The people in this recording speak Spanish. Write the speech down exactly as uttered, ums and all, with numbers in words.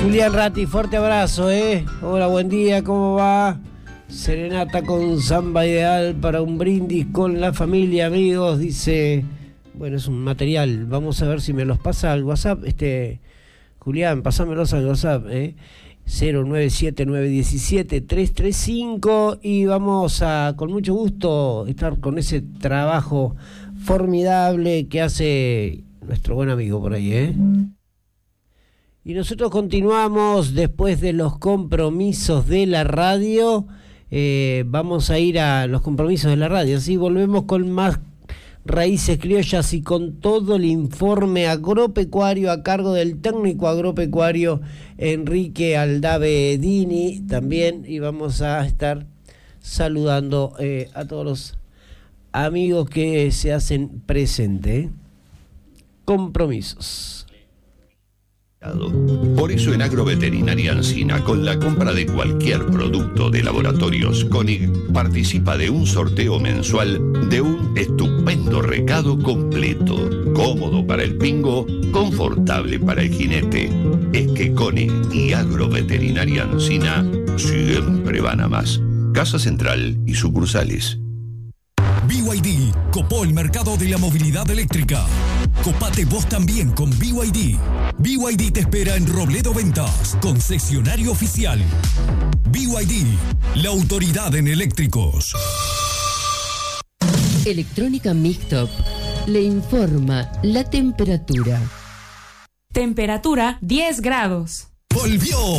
Julián Ratti, fuerte abrazo, ¿eh? Hola, buen día, ¿cómo va? Serenata con samba ideal para un brindis con la familia, amigos, dice... Bueno, es un material, vamos a ver si me los pasa al WhatsApp. Este, Julián, pasámelos al WhatsApp, ¿eh? cero nueve siete nueve uno siete tres tres cinco y vamos a, con mucho gusto, estar con ese trabajo formidable que hace nuestro buen amigo por ahí, ¿eh? Y nosotros continuamos después de los compromisos de la radio. Eh, vamos a ir a los compromisos de la radio, así volvemos con más Raíces Criollas y con todo el informe agropecuario a cargo del técnico agropecuario Enrique Aldave Dini también, y vamos a estar saludando eh, a todos los amigos que se hacen presente. Compromisos. Por eso en Agroveterinaria Encina, con la compra de cualquier producto de Laboratorios Koenig, participa de un sorteo mensual de un estupendo recado completo, cómodo para el pingo, confortable para el jinete. Es que Koenig y Agroveterinaria Encina siempre van a más. Casa Central y sucursales. B Y D copó el mercado de la movilidad eléctrica. Copate vos también con B Y D. B Y D te espera en Robledo Ventas, concesionario oficial. B Y D, la autoridad en eléctricos. Electrónica Mixtop le informa la temperatura. Temperatura diez grados. ¡Volvió!